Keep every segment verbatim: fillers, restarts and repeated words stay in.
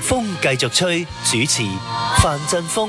風繼續吹，主持范振鋒。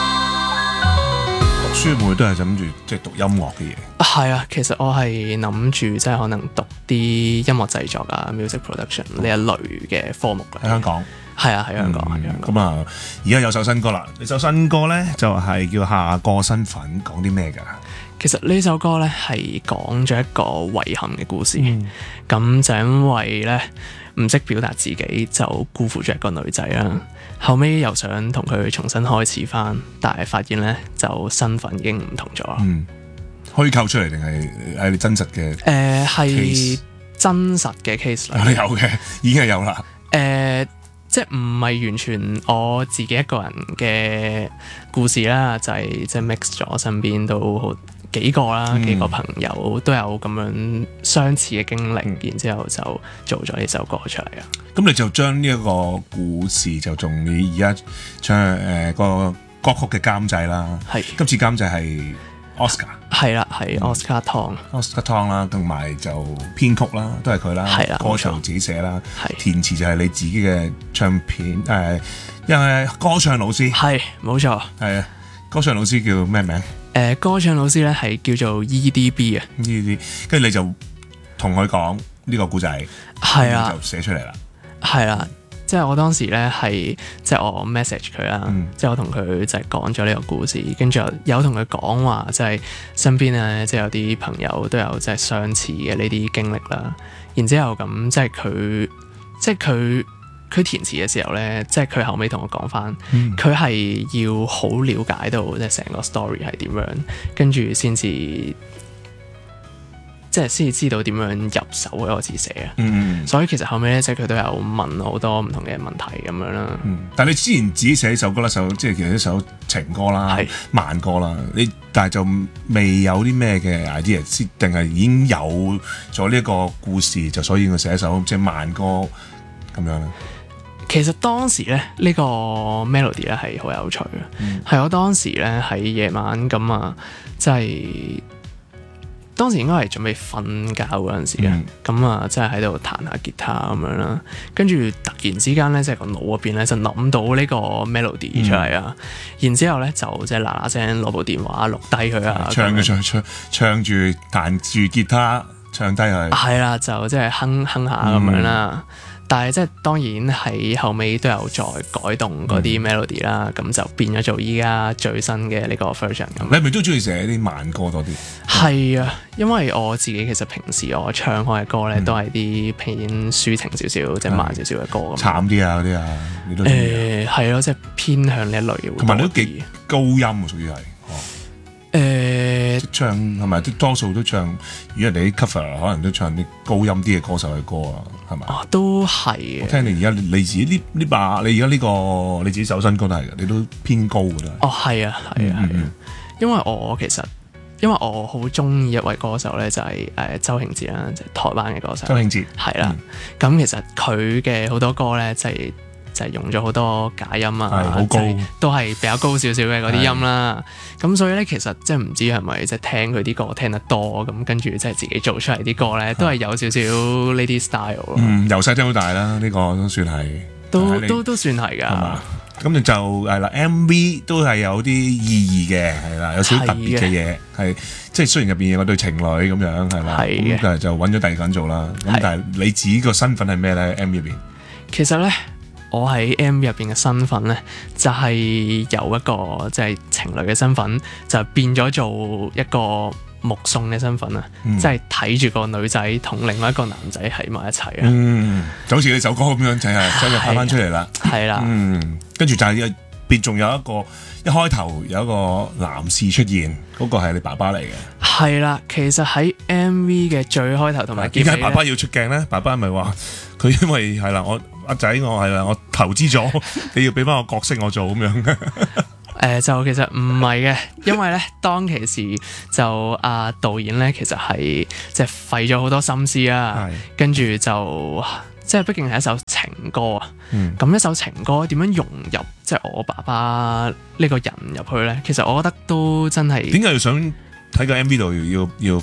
讀書會唔會都係諗住即係讀音樂嘅嘢？ 係啊，其實我係諗住即係可能讀啲音樂製作啊 music production 呢一類嘅科目嘅。 喺香港係啊，喺香港，喺香港。 咁啊，而家有首新歌啦，呢首新歌咧就係叫下個身份，講啲咩㗎？ 其實呢首歌咧係講咗一個遺憾嘅故事，咁、 嗯、 就因為咧唔識表達自己，就辜負咗一個女仔啦。後尾又想同佢重新開始翻，但係發現咧就身份已經唔同咗。 嗯，虛構出嚟定係係你真實嘅？誒、 呃，係真實嘅 case 嚟。 你有嘅，已經係有啦。 誒、呃，即係唔係完全我自己一個人嘅故事啦，就係、是、即係 mix 咗身邊都好幾個啦，嗯、幾個朋友都有咁樣相似嘅經歷，嗯、然之後就做咗呢首歌出嚟啊！ 咁你就將呢一個故事就從你而家唱誒、呃、個歌曲嘅監製啦，係今次監製係 Oscar， 係啦，係 Oscar Tong，Oscar Tong 啦，同埋就編曲啦，都係佢啦， 係啦， 歌詞自己寫啦， 係填詞就係你自己嘅唱片誒、呃，因為歌唱老師係冇錯， 係啊，歌唱老師叫咩名？誒、 呃，歌唱老師咧係叫做 E D B 啊 ，E D B， 跟住你就同佢講呢個故仔， 係啊， 就寫出嚟啦。 係啦，即係我當時咧係即係我 message 佢啦， 嗯、 即係我同佢就係講咗呢個故事，跟住有同佢講話，即係身邊咧即係有啲朋友都有即係相似嘅呢啲經歷啦。然之後咁即係佢即係佢佢填詞嘅時候咧，即係佢後尾同我講翻，佢係、嗯、要好了解到即係成個 story 係點樣，跟住先至。即係先至知道點樣入手嗰字寫啊，嗯、所以其實後尾咧，即係佢都有問好多唔同嘅問題咁樣啦。 嗯、但係你之前自己寫首歌啦，首即係其實一首情歌啦、是慢歌啦，你但係就未有啲咩嘅 idea， 定係已經有咗呢一個故事，就所以我寫一首即係慢歌咁樣咧。 其實當時咧呢、呢個 melody 咧係好有趣嘅，係、嗯、我當時咧喺夜晚咁啊，即係。當時應該係準備瞓覺嗰陣時嘅，咁、嗯、啊，即係喺度彈下吉他咁樣啦。跟住突然之間咧，即係個腦入邊咧就諗到呢個 melody 出嚟啊。嗯、然之後咧就即係嗱嗱聲攞部電話錄低佢啊， 唱嘅唱唱唱住彈住吉他唱低佢。係啦，就即係哼哼下咁樣啦。嗯、但係即係當然喺後尾都有再改動嗰啲 melody 啦，咁、嗯、就變咗做依家最新嘅呢個 version 咁。 你係咪都中意寫啲慢歌多啲？ 係啊，因為我自己其實平時我唱開嘅歌咧，嗯、都係啲偏抒情少少，即係慢少少嘅歌咁。慘啲啊嗰啲啊，你都誒係咯，即係偏向呢一類嘅。 同埋你都幾高音啊，屬於係。誒、 欸， 唱係咪啲多數都唱？如果人哋啲 cover 可能都唱啲高音啲嘅歌手嘅歌啊，係咪？ 哦，都係。 我聽你而家你自己呢呢把，你而家呢個你自己首新歌都係嘅，你都偏高嘅啦。 哦，係啊，係啊，係啊，嗯、因為我其實因為我好中意一位歌手咧，就係、是、誒、呃、周興哲啦，即、就、係、是、台灣嘅歌手。 周興哲係啦，咁、嗯、其實佢嘅好多歌咧，就係、是。就係用咗好多假音啊， 好高， 都係比較高少少嘅嗰啲音啦。咁所以咧，其實即係唔知係咪即係聽佢啲歌聽得多，咁跟住即係自己做出嚟啲歌咧，都係有少少呢啲 style 咯。 嗯，由細聽到大啦，呢、這個都算係， 都都都算係㗎。 咁你就係啦 ，M V 都係有啲意義嘅，係啦，有少少特別嘅嘢，係即係雖然入邊有對情侶咁樣，係嘛，咁但係就揾咗第二個人做啦。咁但係你自己個身份係咩咧 ？M V 入邊其實咧。我喺 M V 入邊嘅身份咧，就係、是、由一個即係情侶嘅身份，就變咗做一個目送嘅身份啊！嗯、即係睇住個女仔同另外一個男仔喺埋一齊啊！ 嗯，就好似你首歌咁樣，就係將佢拍翻出嚟啦。係啦，嗯，跟住就係變，仲有一個一開頭有一個男士出現，嗰、那個係你爸爸嚟嘅。 係啦，其實喺 M V 嘅最開頭同埋點解爸爸要出鏡咧？爸爸咪話佢因為係啦，我阿仔我係啦，我投資咗，你要俾翻個角色我做咁樣。誒、 呃，就其實唔係嘅，因為咧當其時就阿、啊、導演咧，其實係即係費咗好多心思啊，跟住就即係畢竟係一首情歌啊。咁、嗯、一首情歌點樣融入即係我爸爸呢個人入去咧？其實我覺得都真係點解要想睇個 M V 度要要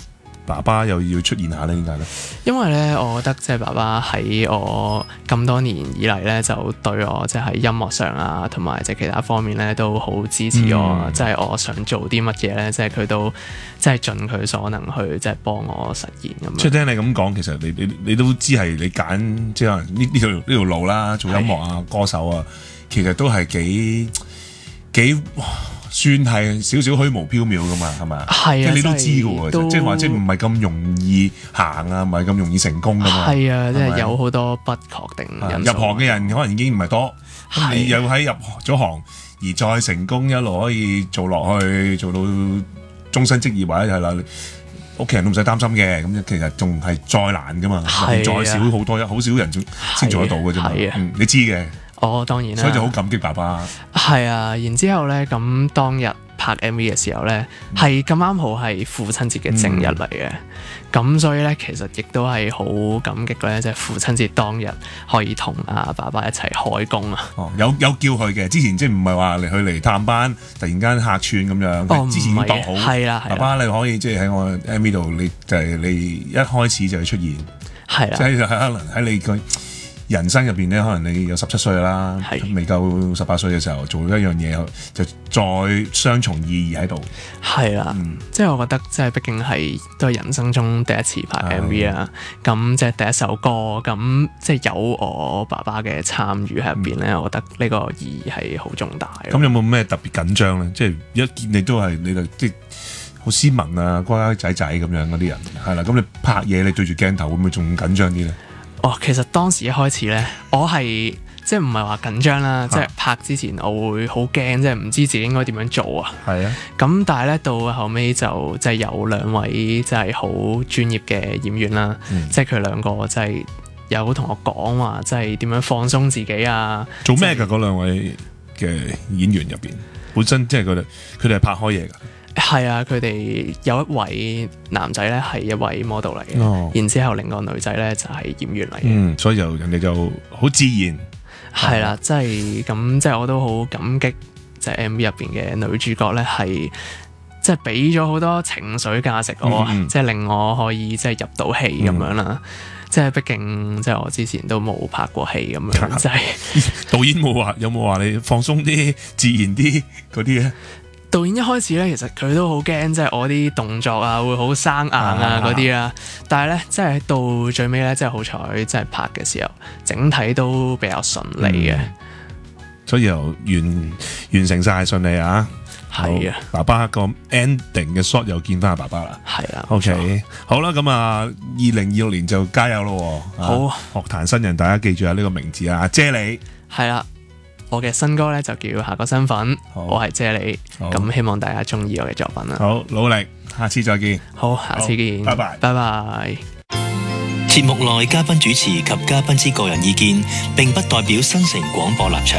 爸爸又要出現下咧？點解咧？ 因為咧，我覺得即係爸爸喺我咁多年以嚟咧，就對我即係喺音樂上啊，同埋即係其他方面咧，都好支持我。嗯、即係我想做啲乜嘢咧，即係佢都即係盡佢所能去即係幫我實現咁樣。 即係聽你咁講，其實你你你都知係你揀即係可能呢呢條呢條路啦，做音樂啊、的歌手啊，其實都係幾幾。算係少少虛無縹緲噶嘛，係咪？係啊，你都知嘅喎，即係話即係唔係咁容易行啊，唔係咁容易成功噶嘛。係啊， 即係有好多不確定因素。 入行嘅人可能已經唔係多，咁你又喺入咗行而再成功，一路可以做落去，做到終身職業或者係啦，屋企人都唔使擔心嘅。咁其實仲係再難噶嘛，再少好多，好少人先做得到嘅啫嘛。你知嘅。 哦，當然啦， 所以就好感激爸爸。 係啊，然之後咧，咁當日拍 M V 嘅時候咧，係咁啱好係父親節嘅正日嚟嘅，咁、嗯、所以咧，其實亦都係好感激咧，即係父親節當日可以同阿爸爸一齊開工啊。 哦，有有叫佢嘅，之前即係唔係話嚟去嚟探班，突然間客串咁樣。 哦， 之前已經度好。 係啦， 爸爸你可以即係喺我 M V 度，你就係、是、你一開始就要出現。 係啦。 即係可能喺你個人生入邊咧，可能你有十七歲啦，未夠十八歲嘅時候做一樣嘢，就再雙重意義喺度。係啦，嗯、即係我覺得，即係畢竟係都係人生中第一次拍 M V 啊。咁即係第一首歌，咁即係有我爸爸嘅參與喺入邊咧，嗯、我覺得呢個意義係好重大。咁有冇咩特別緊張咧？即係一見你都係你就即係好斯文啊，乖乖仔仔咁樣嗰啲人，係啦。咁你拍嘢，你對住鏡頭會唔會仲緊張啲咧？哦，其實當時一開始咧，我係即係唔係話緊張啦，啊、即係拍之前我會好驚，即係唔知自己應該點樣做啊。係啊。咁但係咧到後尾就即係有兩位即係好專業嘅演員啦，嗯、即係佢兩個即係有同我講話，即係點樣放鬆自己啊。做咩㗎？嗰兩位嘅演員入邊，本身即係佢哋佢哋係拍開嘢㗎。係啊，佢哋有一位男仔咧係一位 model 嚟嘅，哦、然之後另個女仔咧就係演員嚟嘅，嗯，所以就人哋就好自然。係啦、啊，即係咁，即係我都好感激，即係 M V 入邊嘅女主角咧係，即係俾咗好多情緒價值我，嗯嗯即係令我可以即係入到戲咁樣啦。嗯、即係畢竟即係我之前都冇拍過戲咁樣，即係導演冇話有冇話你放鬆啲、自然啲嗰啲咧？導演一開始咧，其實佢都好驚，即係我啲動作啊會好生硬啊嗰啲啦。但係咧，即係到最尾咧，即係好彩，即係拍嘅時候，整體都比較順利嘅、嗯，所以又完完成晒順利啊！係啊，爸爸個 ending 嘅 shot 又見翻阿爸爸啦。係啊 ，OK，好啦，咁啊，二零二六年就加油咯！好，樂壇新人，大家記住下呢個名字啊，啫喱係啦。我嘅新歌咧就叫下個身份，好我係啫喱，咁希望大家中意我嘅作品啦。好，努力，下次再見。好，下次見，拜拜，拜拜。 節目內嘉賓主持及嘉賓之個人意見，並不代表新城廣播立場。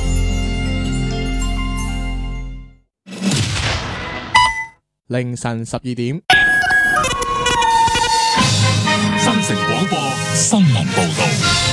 凌晨十二點， 新城廣播新聞報道。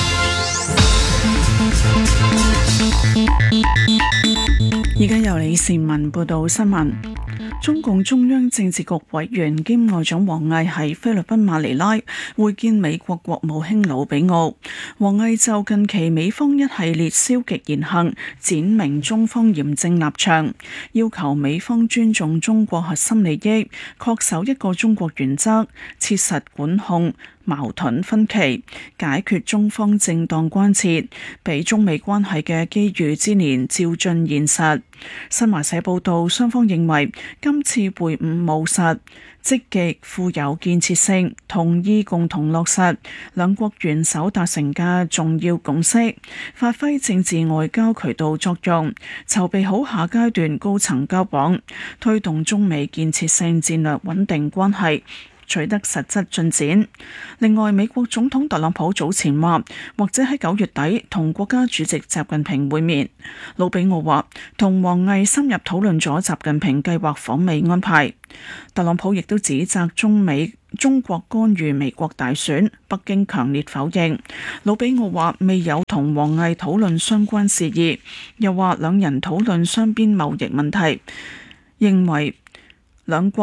而家由李善文報道新聞。中共中央政治局委員兼外長王毅喺菲律賓馬尼拉會見美國國務卿魯比奧。王毅就近期美方一系列消極言行，闡明中方嚴正立場，要求美方尊重中國核心利益，恪守一個中國原則，切實管控矛盾分歧，解決中方正當關切，俾中美關係嘅機遇之年照進現實。新華社報道，雙方認為今次會晤務實、積極、富有建設性，同意共同落實兩國元首達成嘅重要共識，發揮政治外交渠道作用，籌備好下階段高層交往，推動中美建設性戰略穩定關係取得實質進展。另外，美國總統特朗普早前話，或者喺九月底同國家主席習近平會面。魯比奧話，同王毅深入討論咗習近平計劃訪美安排。特朗普亦都指責中美中國干預美國大選，北京強烈否認。魯比奧話未有同王毅討論相關事宜，又話兩人討論雙邊貿易問題，認為兩國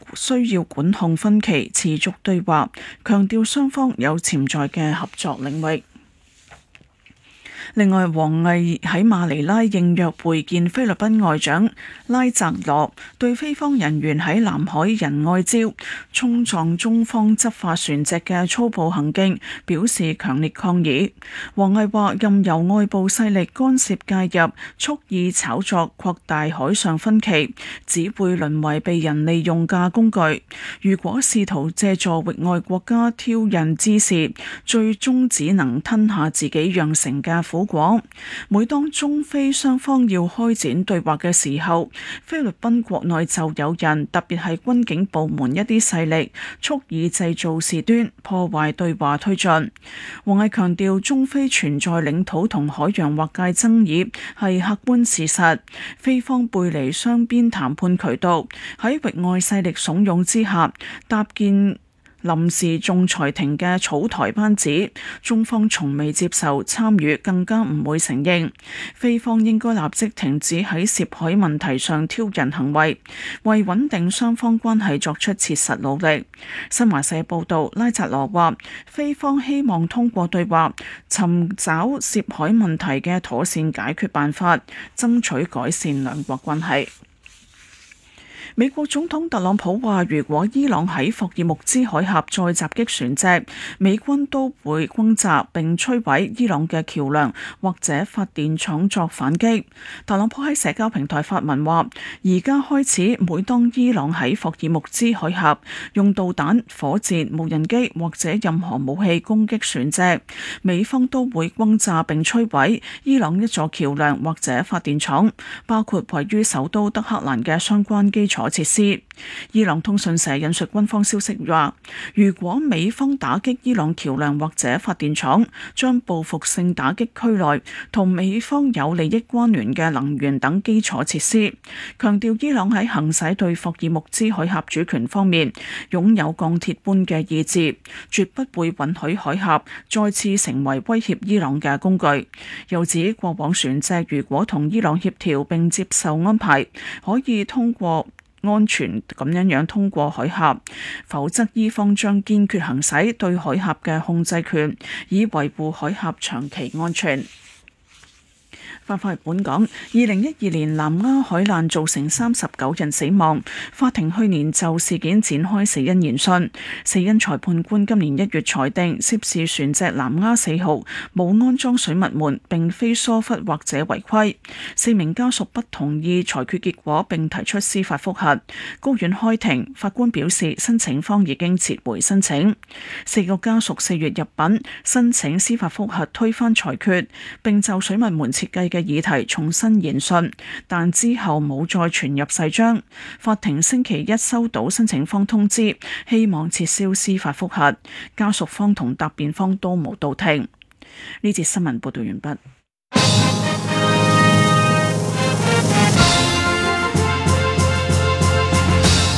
需要管控分歧，持續對話，強調雙方有潛在嘅合作領域。另外，王毅喺馬尼拉應約會見菲律賓外長拉扎羅，對菲方人員喺南海仁愛礁衝撞中方執法船隻嘅粗暴行徑表示強烈抗議。王毅話：任由外部勢力干涉介入，蓄意炒作擴大海上分歧，只會淪為被人利用嘅工具。如果試圖借助域外國家挑釁之事，最終只能吞下自己釀成嘅苦果。每當中菲雙方要開展對話嘅時候，菲律賓國內就有人，特別係軍警部門一啲勢力，蓄意製造事端，破壞對話推進。王毅強調，中菲存在領土同海洋劃界爭議係客觀事實，菲方背離雙邊談判渠道，喺域外勢力慫恿之下搭建臨時仲裁庭嘅草台班子，中方從未接受參與，更加唔會承認。菲方應該立即停止喺涉海問題上挑釁行為，為穩定雙方關係作出切實努力。新華社報道，拉扎羅話，菲方希望通過對話尋找涉海問題嘅妥善解決辦法，爭取改善兩國關係。美國總統特朗普話，如果伊朗喺霍爾木茲海峽再襲擊船隻，美軍都會轟炸並摧毀伊朗嘅橋梁或者發電廠作反擊。特朗普喺社交平台發文話，而家開始，每當伊朗喺霍爾木茲海峽用導彈、火箭、無人機或者任何武器攻擊船隻，美方都會轟炸並摧毀伊朗一座橋梁或者發電廠，包括位於首都德黑蘭嘅相關基礎設施。伊朗通訊社引述軍方消息話，如果美方打擊伊朗橋梁或者發電廠，將報復性打擊區內同美方有利益關聯嘅能源等基礎設施。強調伊朗喺行使對霍爾木茲海峽主權方面擁有鋼鐵般嘅意志，絕不會允許海峽再次成為威脅伊朗嘅工具。又指過往船隻如果同伊朗協調並接受安排，可以通過安全咁樣樣通過海峽，否則伊方將堅決行使對海峽嘅控制權，以維護海峽長期安全。翻返去本港，二零一二年南丫海難造成三十九人死亡，法庭去年就事件展開死因研訊。死因裁判官今年一月裁定，涉事船隻南丫四號冇安裝水密門，並非疏忽或者違規。四名家屬不同意裁決結果，並提出司法覆核。高院開庭，法官表示申請方已經撤回申請。四個家屬四月入稟申請司法覆核推翻裁決，並就水密門設計嘅議題重新研訊，但之後冇再傳入誓章。法庭星期一收到申請方通知，希望撤銷司法覆核。家屬方同答辯方都冇到庭。呢節新聞報道完畢。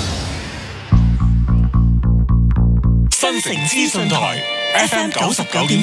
新城資訊台 F M 九十九點